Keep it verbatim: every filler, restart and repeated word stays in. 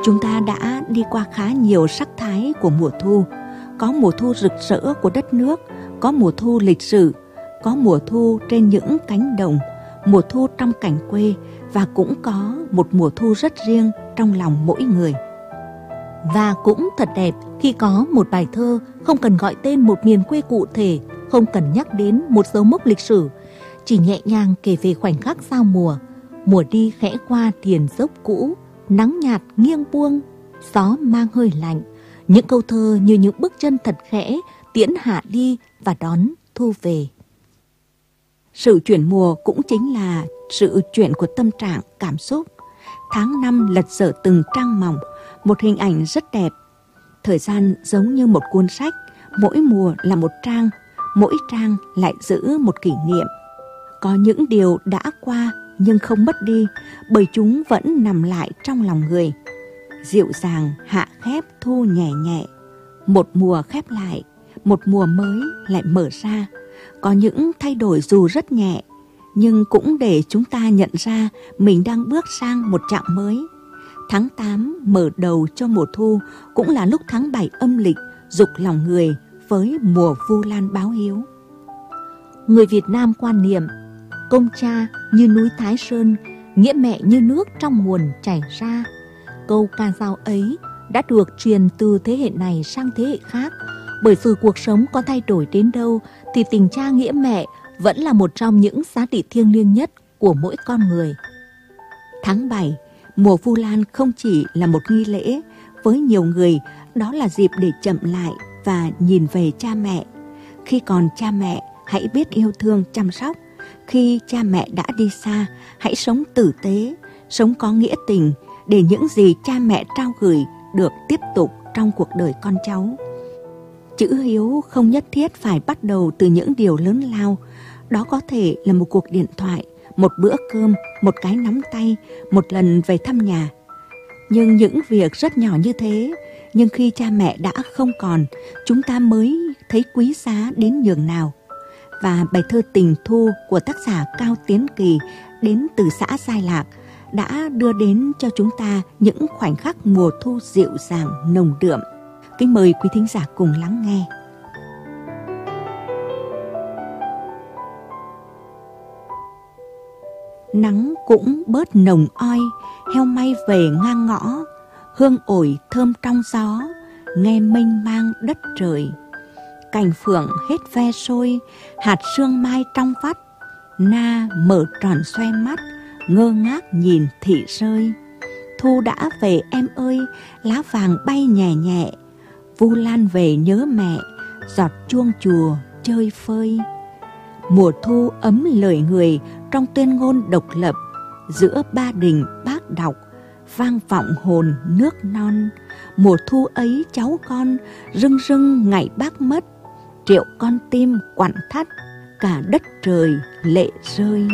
Chúng ta đã đi qua khá nhiều sắc thái của mùa thu. Có mùa thu rực rỡ của đất nước, có mùa thu lịch sử, có mùa thu trên những cánh đồng, mùa thu trong cảnh quê, và cũng có một mùa thu rất riêng trong lòng mỗi người. Và cũng thật đẹp khi có một bài thơ không cần gọi tên một miền quê cụ thể, không cần nhắc đến một dấu mốc lịch sử, chỉ nhẹ nhàng kể về khoảnh khắc giao mùa. Mùa đi khẽ qua tiền dốc cũ, nắng nhạt nghiêng buông, gió mang hơi lạnh. Những câu thơ như những bước chân thật khẽ tiễn hạ đi và đón thu về. Sự chuyển mùa cũng chính là sự chuyển của tâm trạng, cảm xúc. Tháng năm lật dở từng trang mỏng, một hình ảnh rất đẹp. Thời gian giống như một cuốn sách, mỗi mùa là một trang, mỗi trang lại giữ một kỷ niệm. Có những điều đã qua nhưng không mất đi, bởi chúng vẫn nằm lại trong lòng người. Dịu dàng hạ khép thu nhẹ nhẹ, một mùa khép lại, một mùa mới lại mở ra. Có những thay đổi dù rất nhẹ, nhưng cũng để chúng ta nhận ra mình đang bước sang một chặng mới. Tháng tám mở đầu cho mùa thu, cũng là lúc tháng bảy âm lịch dục lòng người với mùa Vu Lan báo hiếu. Người Việt Nam quan niệm công cha như núi Thái Sơn, nghĩa mẹ như nước trong nguồn chảy ra. Câu ca dao ấy đã được truyền từ thế hệ này sang thế hệ khác, bởi dù cuộc sống có thay đổi đến đâu thì tình cha nghĩa mẹ vẫn là một trong những giá trị thiêng liêng nhất của mỗi con người. Tháng bảy, mùa Vu Lan không chỉ là một nghi lễ, với nhiều người đó là dịp để chậm lại và nhìn về cha mẹ. Khi còn cha mẹ, hãy biết yêu thương chăm sóc. Khi cha mẹ đã đi xa, hãy sống tử tế, sống có nghĩa tình, để những gì cha mẹ trao gửi được tiếp tục trong cuộc đời con cháu. Chữ hiếu không nhất thiết phải bắt đầu từ những điều lớn lao. Đó có thể là một cuộc điện thoại, một bữa cơm, một cái nắm tay, một lần về thăm nhà. Nhưng những việc rất nhỏ như thế, nhưng khi cha mẹ đã không còn, chúng ta mới thấy quý giá đến nhường nào. Và bài thơ Tình Thu của tác giả Cao Tiến Kỳ đến từ xã Giai Lạc đã đưa đến cho chúng ta những khoảnh khắc mùa thu dịu dàng nồng đượm. Kính mời quý thính giả cùng lắng nghe. Nắng cũng bớt nồng oi, heo may về ngang ngõ, hương ổi thơm trong gió, nghe mênh mang đất trời. Cành phượng hết ve sôi, hạt sương mai trong vắt, na mở tròn xoe mắt, ngơ ngác nhìn thị rơi. Thu đã về em ơi, lá vàng bay nhẹ nhẹ, Vu Lan về nhớ mẹ, giọt chuông chùa chơi phơi. Mùa thu ấm lời người trong tuyên ngôn độc lập, giữa ba đình bác đọc, vang vọng hồn nước non. Mùa thu ấy cháu con rưng rưng ngày bác mất, triệu con tim quặn thắt, cả đất trời lệ rơi.